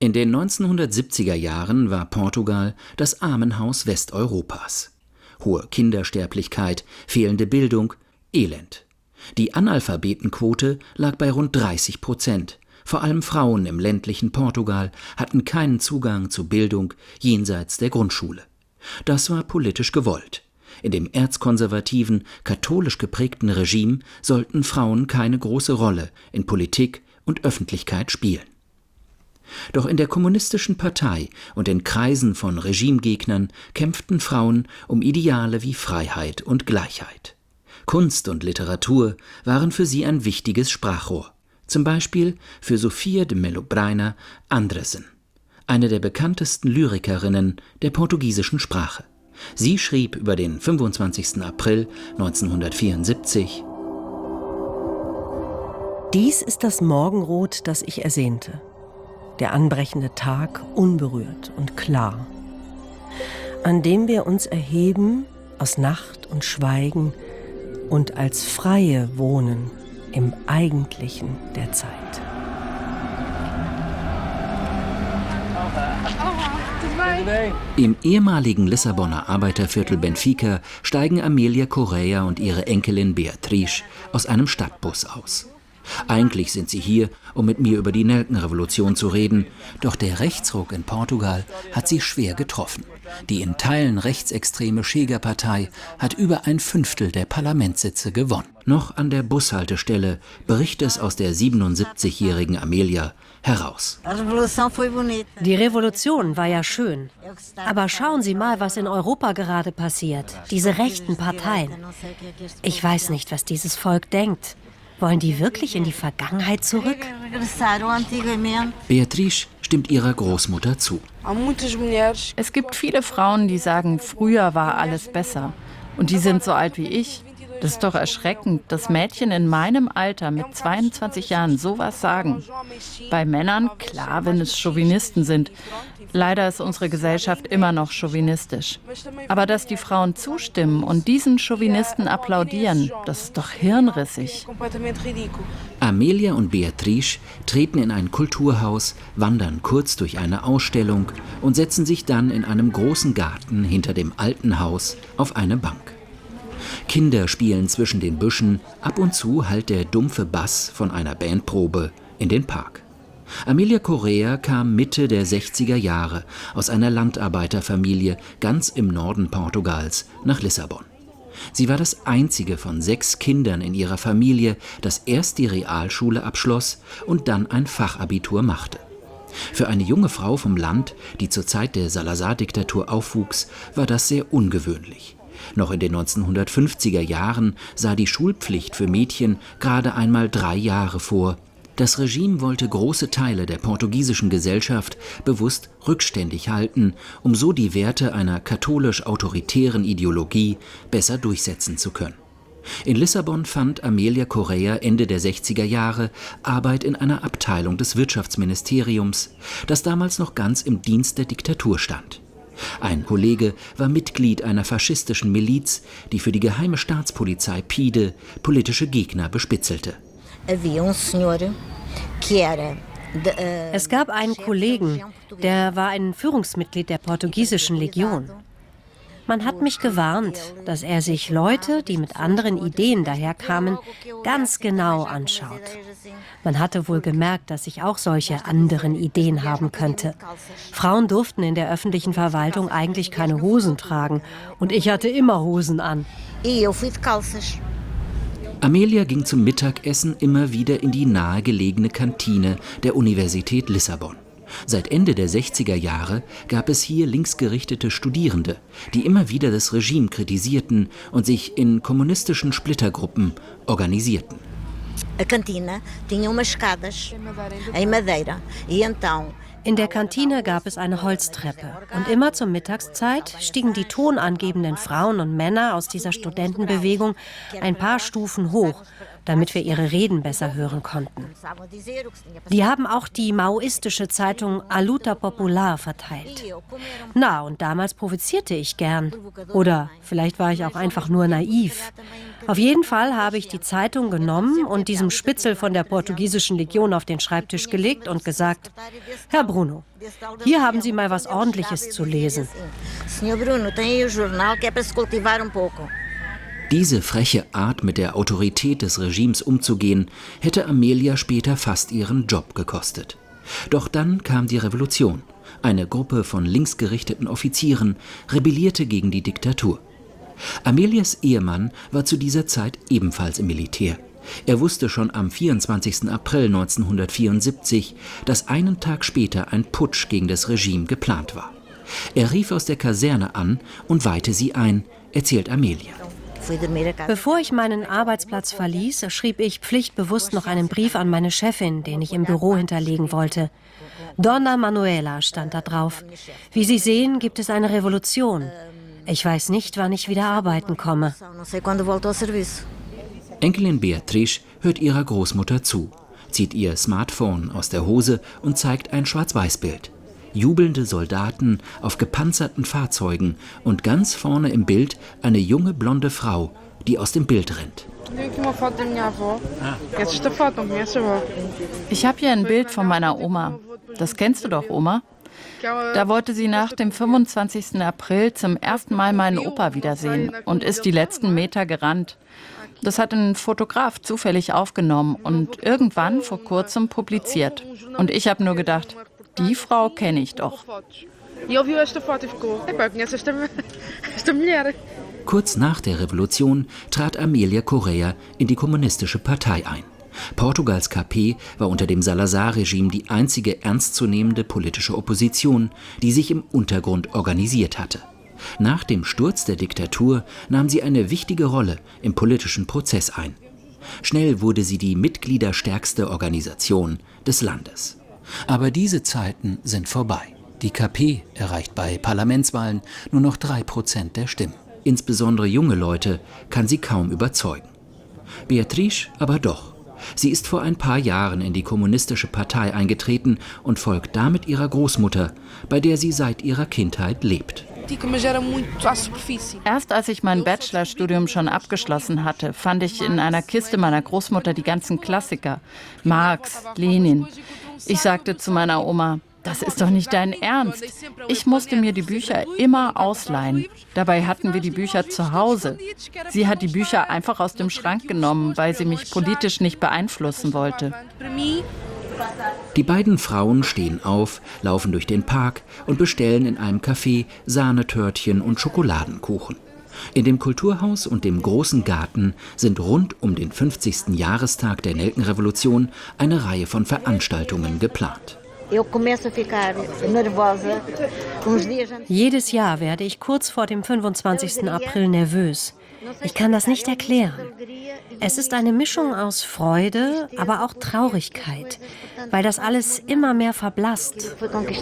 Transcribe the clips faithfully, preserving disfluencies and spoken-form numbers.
In den neunzehnhundertsiebziger Jahren war Portugal das Armenhaus Westeuropas. Hohe Kindersterblichkeit, fehlende Bildung, Elend. Die Analphabetenquote lag bei rund dreißig Prozent. Vor allem Frauen im ländlichen Portugal hatten keinen Zugang zu Bildung jenseits der Grundschule. Das war politisch gewollt. In dem erzkonservativen, katholisch geprägten Regime sollten Frauen keine große Rolle in Politik und Öffentlichkeit spielen. Doch in der kommunistischen Partei und in Kreisen von Regimegegnern kämpften Frauen um Ideale wie Freiheit und Gleichheit. Kunst und Literatur waren für sie ein wichtiges Sprachrohr. Zum Beispiel für Sofia de Mello-Brainer Andresen, eine der bekanntesten Lyrikerinnen der portugiesischen Sprache. Sie schrieb über den fünfundzwanzigsten April neunzehnhundertvierundsiebzig: Dies ist das Morgenrot, das ich ersehnte. Der anbrechende Tag unberührt und klar, an dem wir uns erheben aus Nacht und Schweigen und als Freie wohnen im Eigentlichen der Zeit. Im ehemaligen Lissabonner Arbeiterviertel Benfica steigen Amelia Correia und ihre Enkelin Beatriz aus einem Stadtbus aus. Eigentlich sind sie hier, um mit mir über die Nelkenrevolution zu reden, doch der Rechtsruck in Portugal hat sie schwer getroffen. Die in Teilen rechtsextreme Chega-Partei hat über ein Fünftel der Parlamentssitze gewonnen. Noch an der Bushaltestelle bricht es aus der siebenundsiebzigjährigen Amelia heraus. Die Revolution war ja schön. Aber schauen Sie mal, was in Europa gerade passiert. Diese rechten Parteien. Ich weiß nicht, was dieses Volk denkt. Wollen die wirklich in die Vergangenheit zurück? Beatriz stimmt ihrer Großmutter zu. Es gibt viele Frauen, die sagen, früher war alles besser. Und die sind so alt wie ich. Das ist doch erschreckend, dass Mädchen in meinem Alter mit zweiundzwanzig Jahren sowas sagen. Bei Männern, klar, wenn es Chauvinisten sind. Leider ist unsere Gesellschaft immer noch chauvinistisch. Aber dass die Frauen zustimmen und diesen Chauvinisten applaudieren, das ist doch hirnrissig. Amelia und Beatriz treten in ein Kulturhaus, wandern kurz durch eine Ausstellung und setzen sich dann in einem großen Garten hinter dem alten Haus auf eine Bank. Kinder spielen zwischen den Büschen, ab und zu hallt der dumpfe Bass von einer Bandprobe in den Park. Amelia Correia kam Mitte der sechziger Jahre aus einer Landarbeiterfamilie ganz im Norden Portugals nach Lissabon. Sie war das einzige von sechs Kindern in ihrer Familie, das erst die Realschule abschloss und dann ein Fachabitur machte. Für eine junge Frau vom Land, die zur Zeit der Salazar-Diktatur aufwuchs, war das sehr ungewöhnlich. Noch in den neunzehnhundertfünfziger Jahren sah die Schulpflicht für Mädchen gerade einmal drei Jahre vor. Das Regime wollte große Teile der portugiesischen Gesellschaft bewusst rückständig halten, um so die Werte einer katholisch-autoritären Ideologie besser durchsetzen zu können. In Lissabon fand Amelia Correia Ende der sechziger Jahre Arbeit in einer Abteilung des Wirtschaftsministeriums, das damals noch ganz im Dienst der Diktatur stand. Ein Kollege war Mitglied einer faschistischen Miliz, die für die geheime Staatspolizei Pide politische Gegner bespitzelte. Es gab einen Kollegen, der war ein Führungsmitglied der portugiesischen Legion. Man hat mich gewarnt, dass er sich Leute, die mit anderen Ideen daherkamen, ganz genau anschaut. Man hatte wohl gemerkt, dass ich auch solche anderen Ideen haben könnte. Frauen durften in der öffentlichen Verwaltung eigentlich keine Hosen tragen und ich hatte immer Hosen an. Amelia ging zum Mittagessen immer wieder in die nahegelegene Kantine der Universität Lissabon. Seit Ende der sechziger Jahre gab es hier linksgerichtete Studierende, die immer wieder das Regime kritisierten und sich in kommunistischen Splittergruppen organisierten. In der Kantine gab es eine Holztreppe und immer zur Mittagszeit stiegen die tonangebenden Frauen und Männer aus dieser Studentenbewegung ein paar Stufen hoch, damit wir ihre Reden besser hören konnten. Die haben auch die maoistische Zeitung A Luta Popular verteilt. Na, und damals provozierte ich gern. Oder vielleicht war ich auch einfach nur naiv. Auf jeden Fall habe ich die Zeitung genommen und diesem Spitzel von der portugiesischen Legion auf den Schreibtisch gelegt und gesagt: Herr Bruno, hier haben Sie mal was Ordentliches zu lesen. Diese freche Art, mit der Autorität des Regimes umzugehen, hätte Amelia später fast ihren Job gekostet. Doch dann kam die Revolution. Eine Gruppe von linksgerichteten Offizieren rebellierte gegen die Diktatur. Amelias Ehemann war zu dieser Zeit ebenfalls im Militär. Er wusste schon am vierundzwanzigsten April neunzehnhundertvierundsiebzig, dass einen Tag später ein Putsch gegen das Regime geplant war. Er rief aus der Kaserne an und weihte sie ein, erzählt Amelia. Bevor ich meinen Arbeitsplatz verließ, schrieb ich pflichtbewusst noch einen Brief an meine Chefin, den ich im Büro hinterlegen wollte. Donna Manuela stand da drauf. Wie Sie sehen, gibt es eine Revolution. Ich weiß nicht, wann ich wieder arbeiten komme. Enkelin Beatriz hört ihrer Großmutter zu, zieht ihr Smartphone aus der Hose und zeigt ein Schwarz-Weiß-Bild. Jubelnde Soldaten auf gepanzerten Fahrzeugen und ganz vorne im Bild eine junge blonde Frau, die aus dem Bild rennt. Ich habe hier ein Bild von meiner Oma. Das kennst du doch, Oma? Da wollte sie nach dem fünfundzwanzigsten April zum ersten Mal meinen Opa wiedersehen und ist die letzten Meter gerannt. Das hat ein Fotograf zufällig aufgenommen und irgendwann vor kurzem publiziert. Und ich habe nur gedacht, die Frau kenne ich doch. Kurz nach der Revolution trat Amelia Correa in die Kommunistische Partei ein. Portugals K P war unter dem Salazar-Regime die einzige ernstzunehmende politische Opposition, die sich im Untergrund organisiert hatte. Nach dem Sturz der Diktatur nahm sie eine wichtige Rolle im politischen Prozess ein. Schnell wurde sie die mitgliederstärkste Organisation des Landes. Aber diese Zeiten sind vorbei. Die K P erreicht bei Parlamentswahlen nur noch drei Prozent der Stimmen. Insbesondere junge Leute kann sie kaum überzeugen. Beatriz aber doch. Sie ist vor ein paar Jahren in die Kommunistische Partei eingetreten und folgt damit ihrer Großmutter, bei der sie seit ihrer Kindheit lebt. Erst als ich mein Bachelorstudium schon abgeschlossen hatte, fand ich in einer Kiste meiner Großmutter die ganzen Klassiker. Marx, Lenin. Ich sagte zu meiner Oma: Das ist doch nicht dein Ernst. Ich musste mir die Bücher immer ausleihen. Dabei hatten wir die Bücher zu Hause. Sie hat die Bücher einfach aus dem Schrank genommen, weil sie mich politisch nicht beeinflussen wollte. Die beiden Frauen stehen auf, laufen durch den Park und bestellen in einem Café Sahnetörtchen und Schokoladenkuchen. In dem Kulturhaus und dem großen Garten sind rund um den fünfzigsten Jahrestag der Nelkenrevolution eine Reihe von Veranstaltungen geplant. Jedes Jahr werde ich kurz vor dem fünfundzwanzigsten April nervös. Ich kann das nicht erklären. Es ist eine Mischung aus Freude, aber auch Traurigkeit, weil das alles immer mehr verblasst.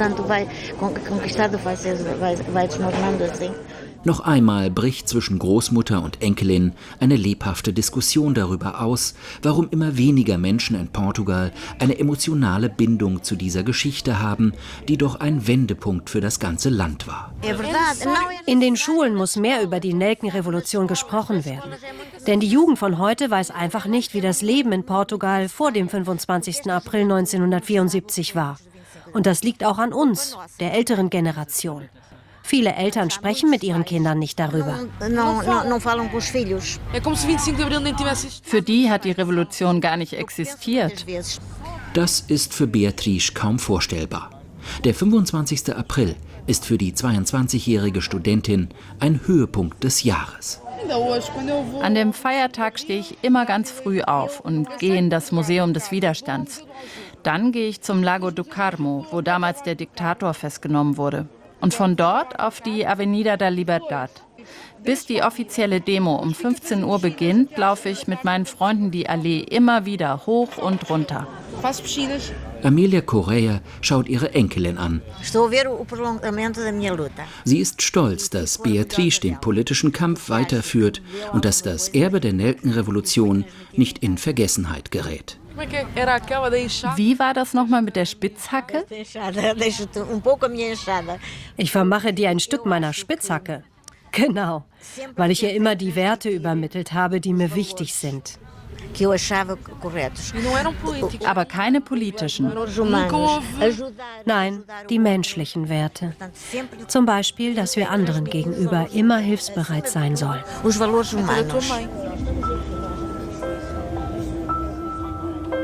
Noch einmal bricht zwischen Großmutter und Enkelin eine lebhafte Diskussion darüber aus, warum immer weniger Menschen in Portugal eine emotionale Bindung zu dieser Geschichte haben, die doch ein Wendepunkt für das ganze Land war. In den Schulen muss mehr über die Nelkenrevolution gesprochen werden. Denn die Jugend von heute weiß einfach nicht, wie das Leben in Portugal vor dem fünfundzwanzigsten April neunzehnhundertvierundsiebzig war. Und das liegt auch an uns, der älteren Generation. Viele Eltern sprechen mit ihren Kindern nicht darüber. Für die hat die Revolution gar nicht existiert. Das ist für Beatriz kaum vorstellbar. Der fünfundzwanzigste April ist für die zweiundzwanzigjährige Studentin ein Höhepunkt des Jahres. An dem Feiertag stehe ich immer ganz früh auf und gehe in das Museum des Widerstands. Dann gehe ich zum Lago do Carmo, wo damals der Diktator festgenommen wurde. Und von dort auf die Avenida da Liberdad. Bis die offizielle Demo um fünfzehn Uhr beginnt, laufe ich mit meinen Freunden die Allee immer wieder hoch und runter. Amelia Correa schaut ihre Enkelin an. Sie ist stolz, dass Beatriz den politischen Kampf weiterführt und dass das Erbe der Nelkenrevolution nicht in Vergessenheit gerät. Wie war das nochmal mit der Ich vermache dir ein Stück meiner Spitzhacke. Genau, weil ich ihr immer die Werte übermittelt habe, die mir wichtig sind. Aber keine politischen. Nein, die menschlichen Werte. Zum Beispiel, dass wir anderen gegenüber immer hilfsbereit sein sollen.